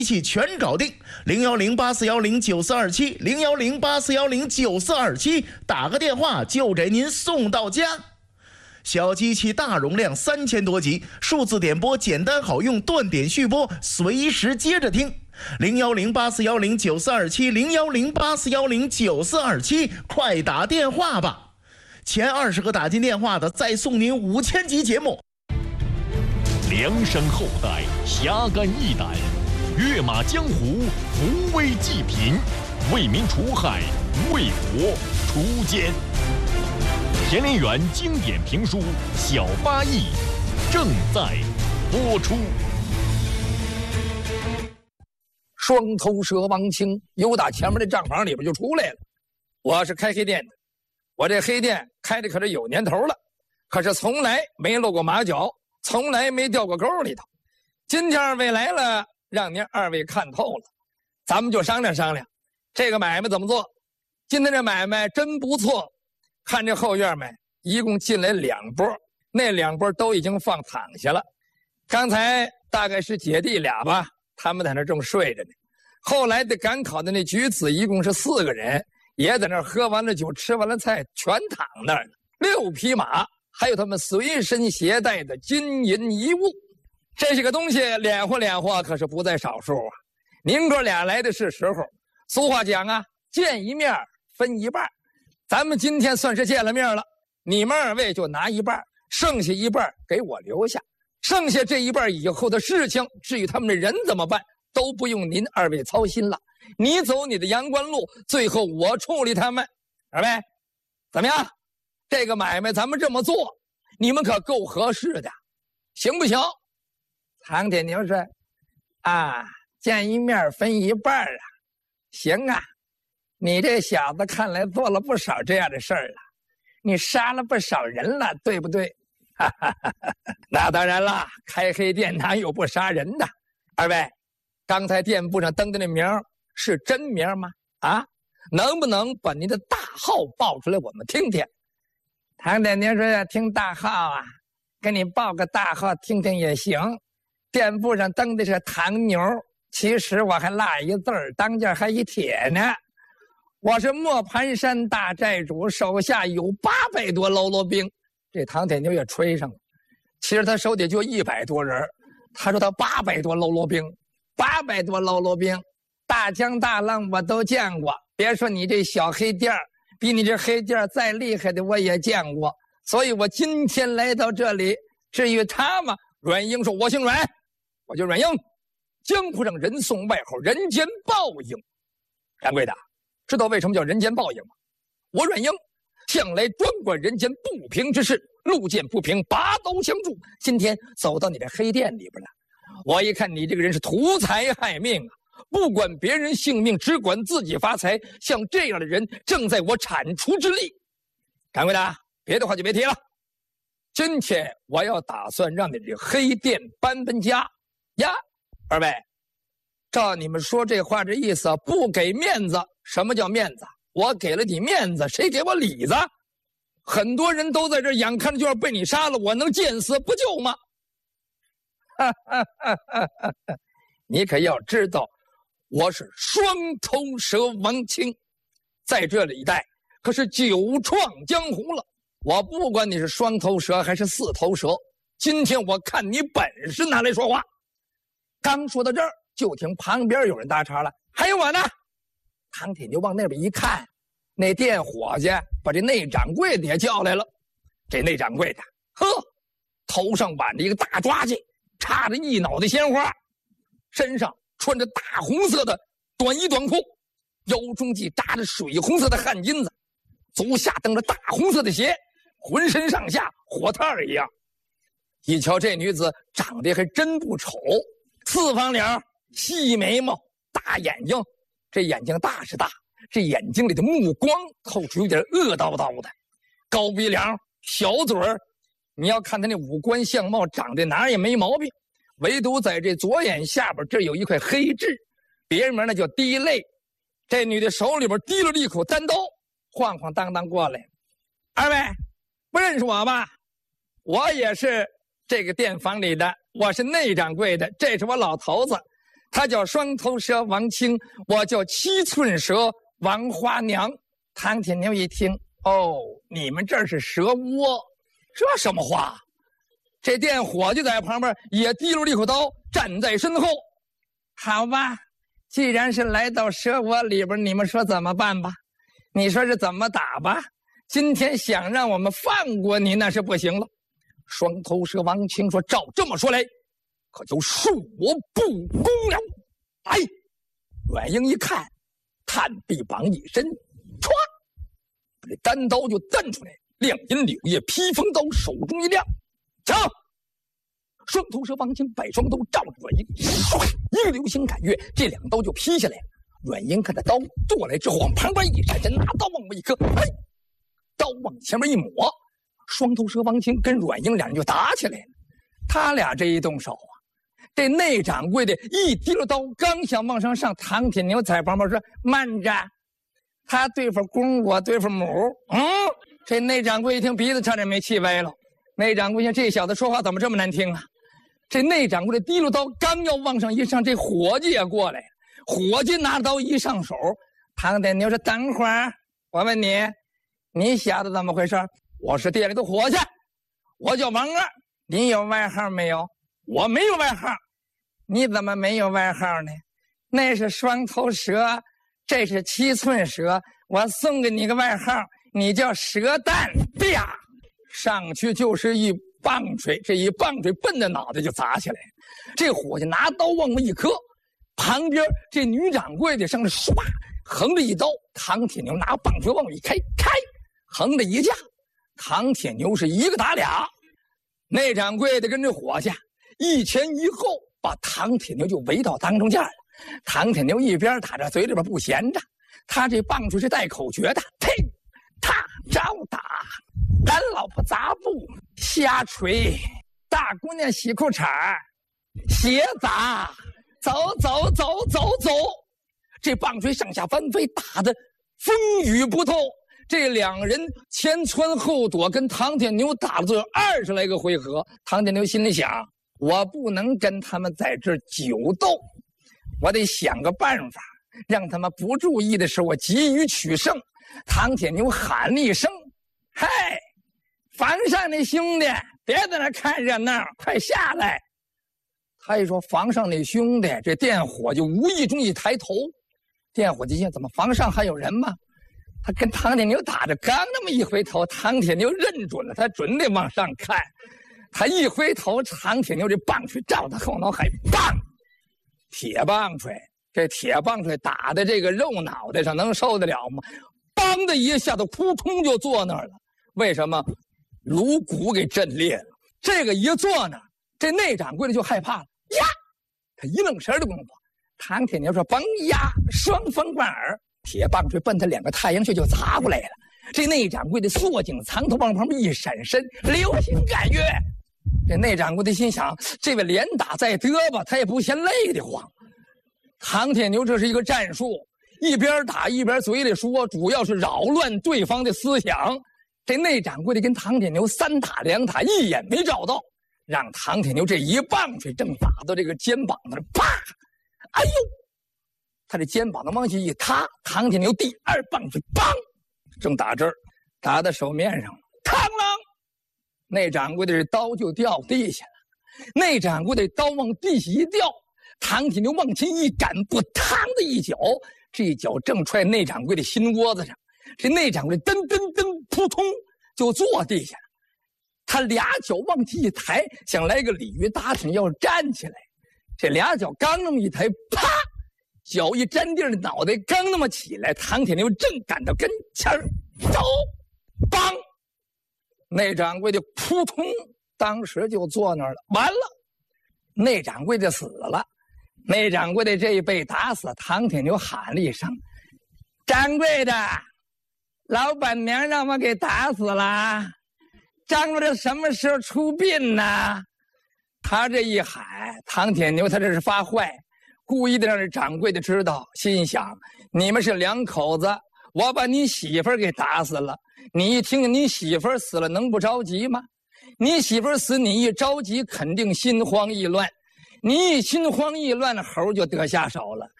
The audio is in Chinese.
一起全搞定，010841094427，010841094427，打个电话就给您送到家。小机器大容量3000多集，数字点播简单好用，断点续播，随时接着听。010841094427，010841094427，快打电话吧！前20个打进电话的，再送您5000集节目。 量身厚待，侠肝义胆，跃马江湖，扶危济贫，为民除害，为国除奸。田连元经典评书《小八义》正在播出。 双头蛇王清由打前面的账房里边就出来了。我是开黑店的，我这黑店开的可是有年头了，可是从来没露过马脚，从来没掉过沟里头。今天二位来了，让您二位看透了，咱们就商量商量，这个买卖怎么做。今天这买卖真不错，看这后院没，一共进来2波，那2波都已经放躺下了。刚才大概是姐弟俩吧，他们在那正睡着呢。后来的赶考的那举子一共是4个人，也在那喝完了酒，吃完了菜，全躺那儿了。6匹马，还有他们随身携带的金银遗物，这些个东西敛和敛和可是不在少数啊。您哥俩来的是时候，俗话讲啊，见一面分一半。咱们今天算是见了面了，你们2位就拿一半，剩下一半给我留下。剩下这一半以后的事情，至于他们的人怎么办，都不用您2位操心了。你走你的阳关路，最后我处理他们。2位怎么样？这个买卖咱们这么做，你们可够合适的，行不行？唐铁牛说：“啊，见一面分一半啊，行啊。你这小子看来做了不少这样的事儿了，你杀了不少人了，对不对？”那当然了，开黑店哪有不杀人的？2位，刚才店铺上登的那名是真名吗？啊，能不能把您的大号报出来，我们听听？唐铁牛说：“要听大号啊，给你报个大号听听也行。店铺上登的是唐牛，其实我还落一字儿，当间还一帖呢。我是磨盘山大寨主，手下有800多喽啰兵。”这唐铁牛也吹上了，其实他手底就100多人，他说他800多喽啰兵，800多喽啰兵，大江大浪我都见过。别说你这小黑店，比你这黑店再厉害的我也见过。所以我今天来到这里，至于他嘛，阮英说：“我姓阮，我叫阮英，江湖上人送外号人间报应。”掌柜的，知道为什么叫人间报应吗？我阮英向来专管人间不平之事，路见不平拔刀相助。今天走到你这黑店里边了，我一看你这个人是图财害命啊，不管别人性命，只管自己发财。像这样的人正在我铲除之力。掌柜的，别的话就别提了。今天我要打算让你这黑店搬家呀。2位，照你们说这话这意思，不给面子。什么叫面子？我给了你面子，谁给我里子？很多人都在这眼看着就要被你杀了，我能见死不救吗？你可要知道，我是双头蛇王清，在这里一带可是久创江湖了。我不管你是双头蛇还是4头蛇，今天我看你本事拿来说话。刚说到这儿，就听旁边有人搭茬了：“还有我呢！”唐铁牛往那边一看，那店伙计把这内掌柜的也叫来了。这内掌柜的，呵，头上挽着一个大抓髻，插着一脑袋鲜花，身上穿着大红色的短衣短裤，腰中系扎着水红色的汗巾子，足下蹬着大红色的鞋，浑身上下火炭一样。一瞧这女子长得还真不丑，4方脸，细眉毛，大眼睛。这眼睛大是大，这眼睛里的目光透出有点恶叨叨的，高鼻梁，小嘴儿。你要看他那五官相貌，长得哪儿也没毛病，唯独在这左眼下边这有一块黑痣，别名呢叫滴泪。这女的手里边提了一口单刀，晃晃荡荡过来。2位不认识我吧？我也是这个店房里的，我是内掌柜的，这是我老头子。 他叫双头蛇王清，我叫七寸蛇王花娘。唐铁牛一听，哦，你们这是蛇窝，这什么话？这店伙计在旁边也提溜了一口刀，站在身后。好吧，既然是来到蛇窝里边，你们说怎么办吧？你说是怎么打吧？今天想让我们放过你，那是不行了。双头蛇王清说：“照这么说来，可就恕我不恭了。”哎，阮英一看，探臂膀一伸，歘，把这单刀就蹬出来，亮银柳叶披风刀手中一亮，瞧！双头蛇王清摆双刀照着阮英，一个流星赶月，这两刀就劈下来了。阮英看这刀剁来之后，往旁边一闪身，拿刀往我一磕，哎，刀往前面一抹，双头蛇王清跟阮英俩人就打起来了。他俩这一动手啊，这内掌柜的一提了刀，刚想往上上，唐铁牛在旁边说：“慢着，他对付公，我对付母。”这内掌柜一听，鼻子差点没气歪了。内掌柜想，这小子说话怎么这么难听啊？这内掌柜的提了刀，刚要往上一上，这伙计也过来了。伙计拿刀一上手，唐铁牛说：“等会儿，我问你，你小子怎么回事？我是店里的伙计，我叫王二，你有外号没有？我没有外号。你怎么没有外号呢？那是双头蛇，这是七寸蛇，我送给你个外号，你叫蛇蛋。啪，上去就是一棒槌，这一棒槌奔着脑袋就砸起来。这伙计拿刀往我一磕，旁边这女掌柜的上来唰横着一刀，唐铁牛拿棒槌往我一开，横着一架，唐铁牛是一个打俩。内掌柜的跟这伙计一前一后，把唐铁牛就围到当中间了。唐铁牛一边打着，嘴里边不闲着，他这棒槌是带口诀的，嘿，他招打，咱老婆砸布，瞎锤，大姑娘洗裤衩，鞋砸，走，这棒槌上下翻飞，打得风雨不透。这两人前窜后躲，跟唐铁牛打了这20来个回合。唐铁牛心里想，我不能跟他们在这久斗，我得想个办法，让他们不注意的时候我急于取胜。唐铁牛喊了一声：“嗨，房上那兄弟，别在那看热闹，快下来！”他一说房上那兄弟，这店伙计无意中一抬头，店伙计心怎么房上还有人吗？他跟唐铁牛打着，刚那么一回头，唐铁牛认准了，他准得往上看。他一回头，唐铁牛这棒槌照他后脑海，棒！铁棒槌，这铁棒槌打在这个肉脑袋上，能受得了吗？梆的一下子，扑通就坐那儿了。为什么？颅骨给震裂了。这个一坐那儿，这内掌柜的就害怕了呀！他一愣神的功夫，唐铁牛说：“甭压，双风贯耳。”铁棒槌奔他两个太阳穴就砸过来了。这内掌柜的缩颈藏头，往旁边一闪身，流星赶月。这内掌柜的心想，这位连打再得吧，他也不嫌累得慌。唐铁牛这是一个战术，一边打一边嘴里说，主要是扰乱对方的思想。这内掌柜的跟唐铁牛3打2打，一眼没照到，让唐铁牛这一棒槌正打到这个肩膀那儿，啪！哎呦！他这肩膀的往下一塌，唐铁牛第2棒槌，梆，正打这儿，打在手面上了，嘡啷，内掌柜的这刀就掉地下了。内掌柜的刀往地下一掉，唐铁牛往前一赶，不嘡的一脚，这一脚正踹内掌柜的心窝子上，这内掌柜噔噔噔，扑通就坐地下了。他俩脚往起一抬，想来个鲤鱼打挺要站起来，这俩脚刚那么一抬，啪！脚一沾地儿，脑袋刚那么起来，唐铁牛正赶到跟前儿，走，梆，内掌柜的扑通，当时就坐那儿了。完了，内掌柜的死了。内掌柜的这一被打死，唐铁牛喊了一声：“掌柜的，老板娘让我给打死了。掌柜的什么时候出殡呢？”他这一喊，唐铁牛他这是发坏。故意的让这掌柜的知道，心想：你们是2口子，我把你媳妇儿给打死了。你一听你媳妇儿死了，能不着急吗？你媳妇儿死，你一着急，肯定心慌意乱。 你一心慌意乱，猴就得下手了。